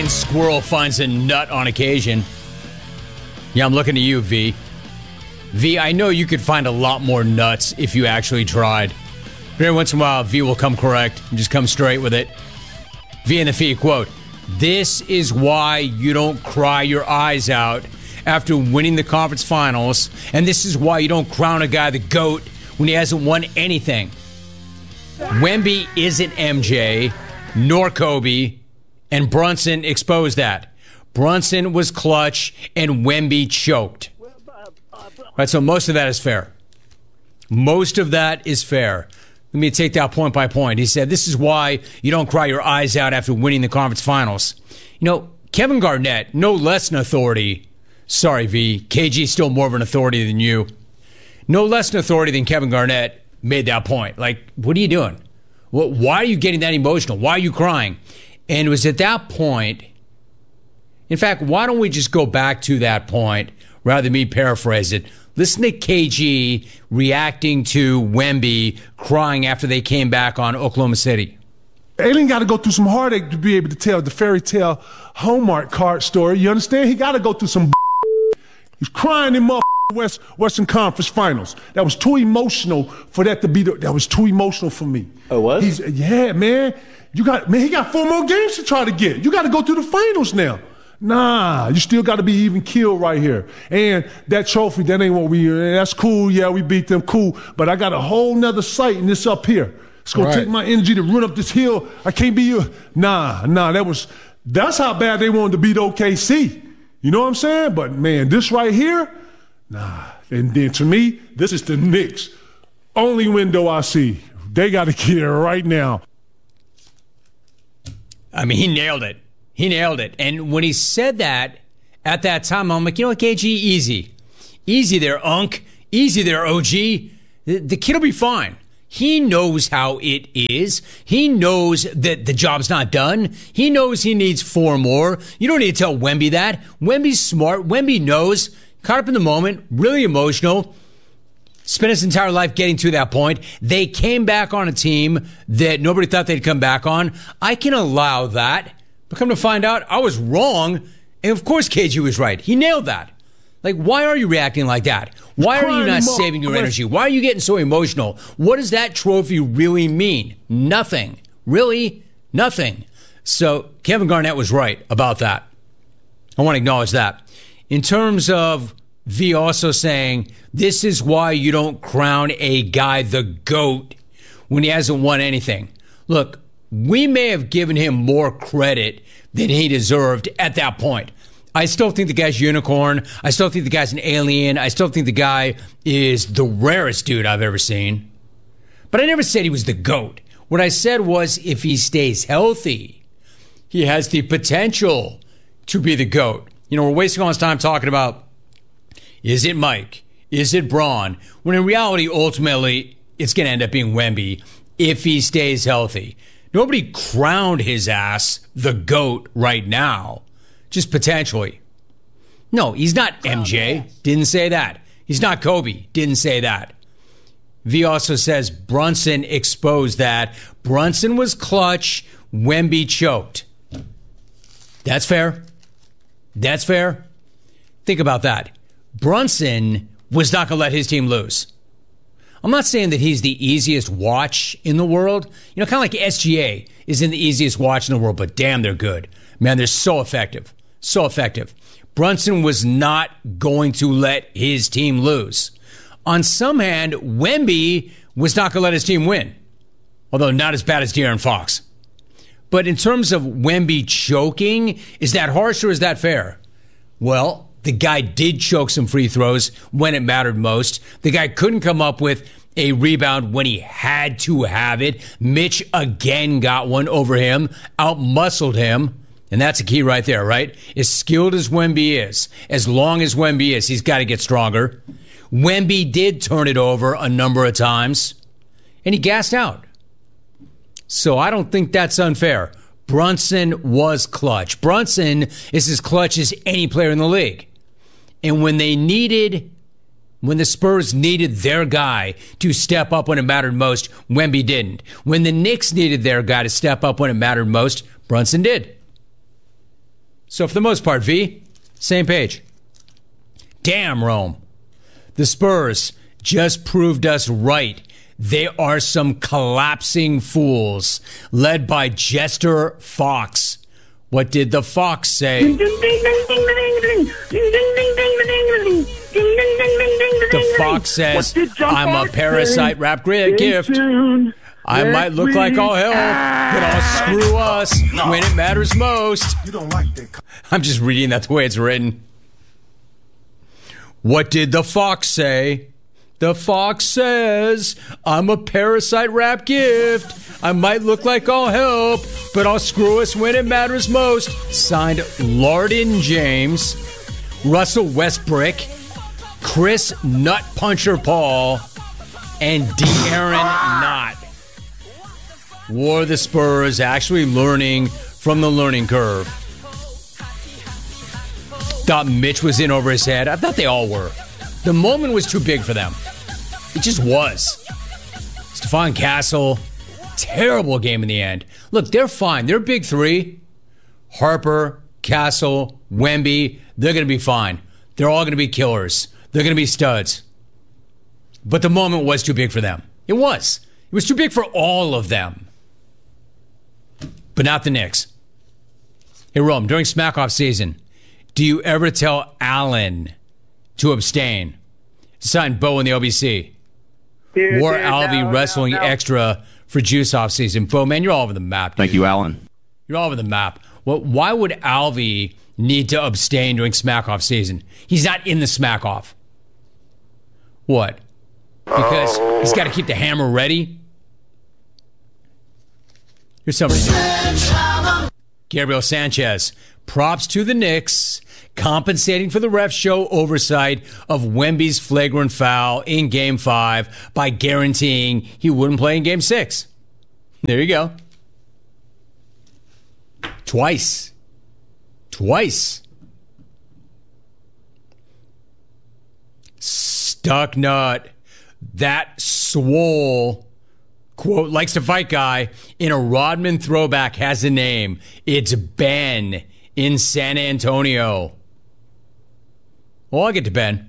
blind squirrel finds a nut on occasion. Yeah, I'm looking at you, V. V, I know you could find a lot more nuts if you actually tried. But every once in a while, V will come correct and just come straight with it. V and the Fee, quote, "This is why you don't cry your eyes out after winning the conference finals, and this is why you don't crown a guy the GOAT when he hasn't won anything. Wemby isn't MJ, nor Kobe, and Brunson exposed that. Brunson was clutch, and Wemby choked." Right, so most of that is fair. Most of that is fair. Let me take that point by point. He said, this is why you don't cry your eyes out after winning the conference finals. You know, Kevin Garnett, no less an authority. Sorry, V. KG's still more of an authority than you. No less an authority than Kevin Garnett made that point. Like, what are you doing? Why are you getting that emotional? Why are you crying? And it was at that point. In fact, why don't we just go back to that point rather than me paraphrase it? Listen to KG reacting to Wemby crying after they came back on Oklahoma City. Alien got to go through some heartache to be able to tell the fairy tale Hallmark card story. You understand? He got to go through some He's crying in Western Conference Finals. That was too emotional for that to be. That was too emotional for me. Oh, was? Yeah, man. He got 4 more games to try to get. You got to go through the finals now. Nah, you still got to be even killed right here. And that trophy, that ain't what that's cool. Yeah, we beat them, cool. But I got a whole nother sight in this up here. It's going to take my energy to run up this hill. I can't be you. Nah, that's how bad they wanted to beat OKC. You know what I'm saying? But man, this right here, nah. And then to me, this is the Knicks' only window I see. They got to get it right now. I mean, he nailed it. He nailed it. And when he said that, at that time, I'm like, you know what, KG, easy. Easy there, Unk. Easy there, OG. The kid will be fine. He knows how it is. He knows that the job's not done. He knows he needs 4 more. You don't need to tell Wemby that. Wemby's smart. Wemby knows. Caught up in the moment. Really emotional. Spent his entire life getting to that point. They came back on a team that nobody thought they'd come back on. I can allow that. But come to find out, I was wrong. And of course, KG was right. He nailed that. Like, why are you reacting like that? Why are you not saving your energy? Why are you getting so emotional? What does that trophy really mean? Nothing. Really? Nothing. So Kevin Garnett was right about that. I want to acknowledge that. In terms of V also saying, this is why you don't crown a guy the GOAT when he hasn't won anything. Look, we may have given him more credit than he deserved at that point. I still think the guy's unicorn. I still think the guy's an alien. I still think the guy is the rarest dude I've ever seen. But I never said he was the GOAT. What I said was if he stays healthy, he has the potential to be the GOAT. You know, we're wasting all this time talking about, is it Mike? Is it Braun? When in reality, ultimately, it's going to end up being Wemby if he stays healthy. Nobody crowned his ass the GOAT right now. Just potentially. No, he's not MJ. Didn't say that. He's not Kobe. Didn't say that. V also says Brunson exposed that. Brunson was clutch. Wemby choked. That's fair. That's fair. Think about that. Brunson was not going to let his team lose. I'm not saying that he's the easiest watch in the world. You know, kind of like SGA isn't the easiest watch in the world, but damn, they're good. Man, they're so effective. So effective. Brunson was not going to let his team lose. On some hand, Wemby was not going to let his team win. Although not as bad as De'Aaron Fox. But in terms of Wemby choking, is that harsh or is that fair? Well, the guy did choke some free throws when it mattered most. The guy couldn't come up with a rebound when he had to have it. Mitch again got one over him, out-muscled him. And that's a key right there, right? As skilled as Wemby is, as long as Wemby is, he's got to get stronger. Wemby did turn it over a number of times, and he gassed out. So I don't think that's unfair. Brunson was clutch. Brunson is as clutch as any player in the league. And when the Spurs needed their guy to step up when it mattered most, Wemby didn't. When the Knicks needed their guy to step up when it mattered most, Brunson did. So for the most part, V, same page. Damn, Rome. The Spurs just proved us right. They are some collapsing fools, led by Jester Fox. What did the Fox say? The Fox says, I'm a parasite rap gift. I might look like all hell, but I'll screw us when it matters most. You don't like that. I'm just reading that the way it's written. What did the Fox say? The Fox says, I'm a parasite rap gift. I might look like I'll help, but I'll screw us when it matters most. Signed, Larden James, Russell Westbrook, Chris Nut Puncher Paul, and De'Aaron Knott. Were the Spurs actually learning from the learning curve? Thought Mitch was in over his head. I thought they all were. The moment was too big for them. It just was. Stephon Castle, terrible game in the end. Look, they're fine. They're big three. Harper, Castle, Wemby, they're going to be fine. They're all going to be killers. They're going to be studs. But the moment was too big for them. It was. It was too big for all of them. But not the Knicks. Hey, Rome, during Smack-Off season, do you ever tell Allen to abstain? Sign Bo in the OBC. Or Alvy wrestling extra for Juice off season. Bo, man, you're all over the map, dude. Thank you, Allen. You're all over the map. Well, why would Alvy need to abstain during Smack-Off season? He's not in the Smack-Off. What? Because he's got to keep the hammer ready? Here's somebody new. Gabriel Sanchez. Props to the Knicks, compensating for the ref show oversight of Wemby's flagrant foul in Game 5 by guaranteeing he wouldn't play in Game 6. There you go. Twice. Stuck nut. That swole, quote, likes to fight guy in a Rodman throwback has a name. It's Ben in San Antonio. Well, I'll get to Ben.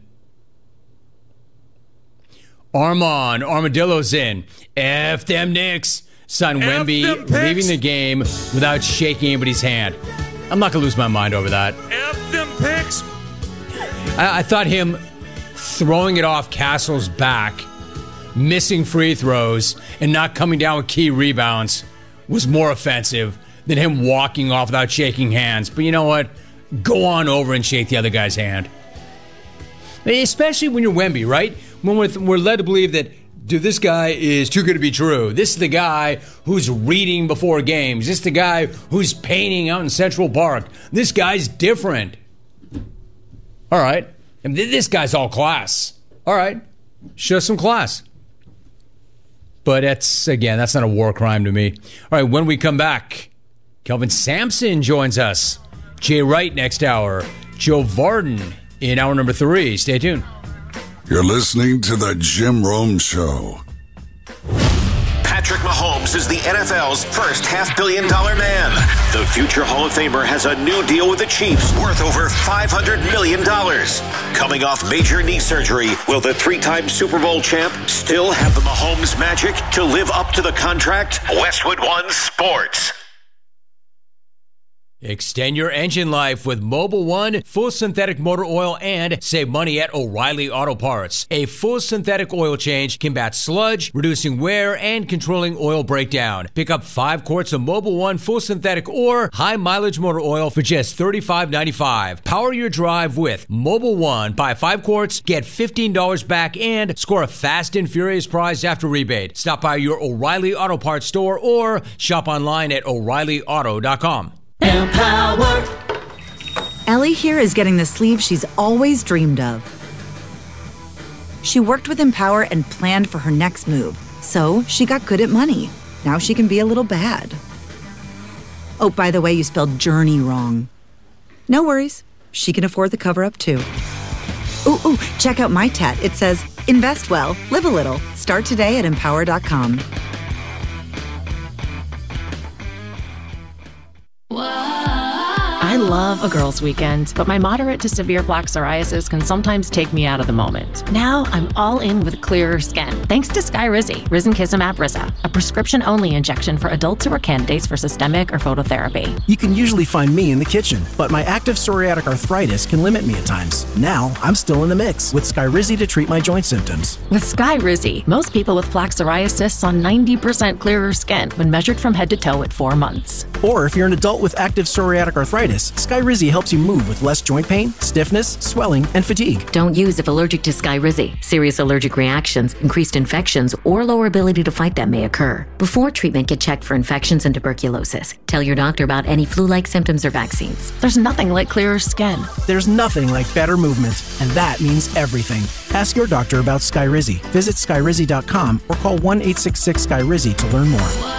Armand Armadillo's in. F them Knicks. Son Wemby leaving the game without shaking anybody's hand. I'm not going to lose my mind over that. F them picks. I thought him throwing it off Castle's back, missing free throws, and not coming down with key rebounds was more offensive than him walking off without shaking hands. But you know what? Go on over and shake the other guy's hand. Especially when you're Wemby, right? When we're led to believe that, dude, this guy is too good to be true. This is the guy who's reading before games. This is the guy who's painting out in Central Park. This guy's different. All right. And this guy's all class. All right. Show some class. But that's not a war crime to me. All right, when we come back, Kelvin Sampson joins us. Jay Wright next hour. Joe Varden in hour number 3. Stay tuned. You're listening to The Jim Rome Show. Patrick Mahomes is the NFL's first $500 million man. The future Hall of Famer has a new deal with the Chiefs worth over $500 million. Coming off major knee surgery, will the 3-time Super Bowl champ still have the Mahomes magic to live up to the contract? Westwood One Sports. Extend your engine life with Mobil 1 full synthetic motor oil and save money at O'Reilly Auto Parts. A full synthetic oil change combats sludge, reducing wear and controlling oil breakdown. Pick up 5 quarts of Mobil 1 full synthetic or high mileage motor oil for just $35.95. Power your drive with Mobil 1. Buy 5 quarts, get $15 back and score a fast and furious prize after rebate. Stop by your O'Reilly Auto Parts store or shop online at O'ReillyAuto.com. Empower. Ellie here is getting the sleeve she's always dreamed of. She worked with Empower and planned for her next move, so she got good at money. Now she can be a little bad. Oh, by the way, you spelled journey wrong. No worries. She can afford the cover-up, too. Ooh, check out my tat. It says, invest well, live a little. Start today at Empower.com. I love a girls' weekend, but my moderate to severe plaque psoriasis can sometimes take me out of the moment. Now I'm all in with clearer skin, thanks to Skyrizi, Risankizumab Risa, a prescription-only injection for adults who are candidates for systemic or phototherapy. You can usually find me in the kitchen, but my active psoriatic arthritis can limit me at times. Now I'm still in the mix with Skyrizi to treat my joint symptoms. With Skyrizi, most people with plaque psoriasis saw 90% clearer skin when measured from head to toe at 4 months. Or if you're an adult with active psoriatic arthritis, Skyrizi helps you move with less joint pain, stiffness, swelling, and fatigue. Don't use if allergic to Skyrizi. Serious allergic reactions, increased infections, or lower ability to fight them may occur. Before treatment, get checked for infections and tuberculosis. Tell your doctor about any flu-like symptoms or vaccines. There's nothing like clearer skin. There's nothing like better movement, and that means everything. Ask your doctor about Skyrizi. Visit Skyrizi.com or call 1-866-SKYRIZI to learn more.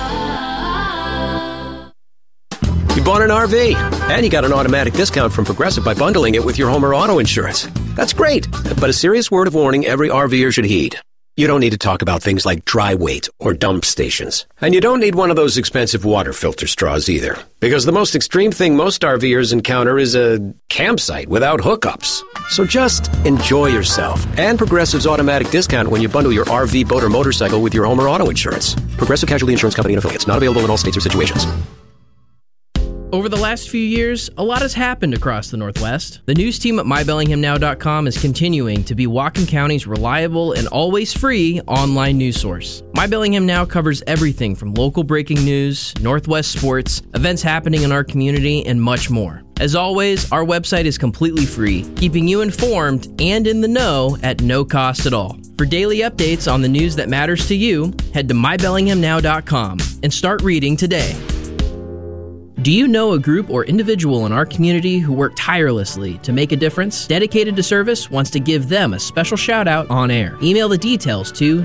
You bought an RV, and you got an automatic discount from Progressive by bundling it with your home or auto insurance. That's great, but a serious word of warning every RVer should heed. You don't need to talk about things like dry weight or dump stations. And you don't need one of those expensive water filter straws either. Because the most extreme thing most RVers encounter is a campsite without hookups. So just enjoy yourself. And Progressive's automatic discount when you bundle your RV, boat, or motorcycle with your home or auto insurance. Progressive Casualty Insurance Company and Affiliates. Not available in all states or situations. Over the last few years, a lot has happened across the Northwest. The news team at MyBellinghamNow.com is continuing to be Whatcom County's reliable and always free online news source. My Bellingham Now covers everything from local breaking news, Northwest sports, events happening in our community, and much more. As always, our website is completely free, keeping you informed and in the know at no cost at all. For daily updates on the news that matters to you, head to MyBellinghamNow.com and start reading today. Do you know a group or individual in our community who work tirelessly to make a difference? Dedicated to Service wants to give them a special shout out on air. Email the details to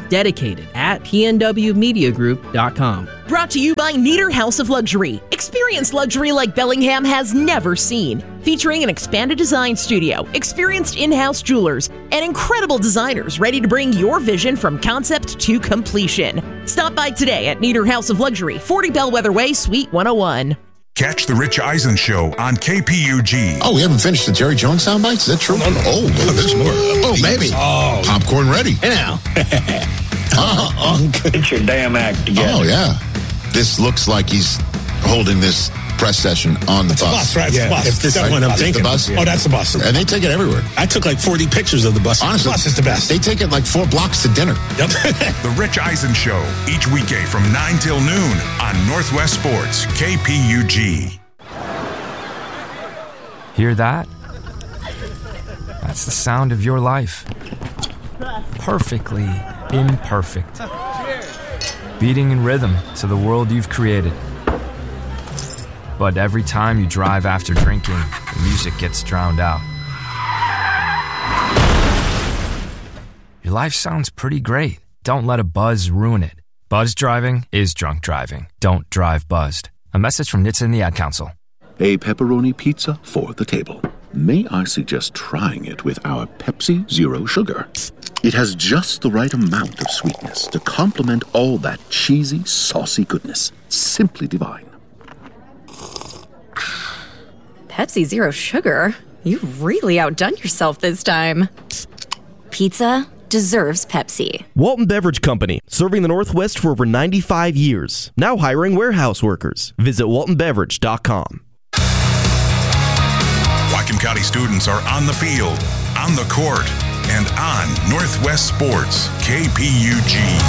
dedicated@pnwmediagroup.com. Brought to you by Nieder House of Luxury. Experience luxury like Bellingham has never seen. Featuring an expanded design studio, experienced in-house jewelers, and incredible designers ready to bring your vision from concept to completion. Stop by today at Nieder House of Luxury, 40 Bellwether Way, Suite 101. Catch the Rich Eisen Show on KPUG. Oh, we haven't finished the Jerry Jones soundbites? Is that true? Oh, there's more. Oh, maybe. Oh. Popcorn ready. Hey now. Get your damn act together. Oh, yeah. This looks like he's holding this press session on the bus. Right? Yeah. If this is what I'm thinking. The bus? Oh, that's the bus. And they take it everywhere. I took like 40 pictures of the bus. Honestly, the bus is the best. They take it like 4 blocks to dinner. Yep. The Rich Eisen Show, each weekday from 9 till noon on Northwest Sports, KPUG. Hear that? That's the sound of your life. Perfectly imperfect. Beating in rhythm to the world you've created. But every time you drive after drinking, the music gets drowned out. Your life sounds pretty great. Don't let a buzz ruin it. Buzz driving is drunk driving. Don't drive buzzed. A message from NHTSA and the Ad Council. A pepperoni pizza for the table. May I suggest trying it with our Pepsi Zero Sugar? It has just the right amount of sweetness to complement all that cheesy, saucy goodness. Simply divine. Pepsi Zero Sugar? You've really outdone yourself this time. Pizza deserves Pepsi. Walton Beverage Company, serving the Northwest for over 95 years. Now hiring warehouse workers. Visit waltonbeverage.com. Whatcom County students are on the field, on the court, and on Northwest Sports, KPUG.